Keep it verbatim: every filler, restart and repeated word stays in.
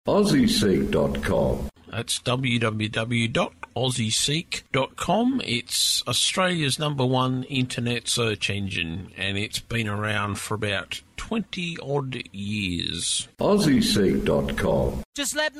Aussie Seek dot com. That's w w w dot aussie seek dot com. It's Australia's number one internet search engine, and it's been around for about twenty odd years. Aussie Seek dot com. Just let me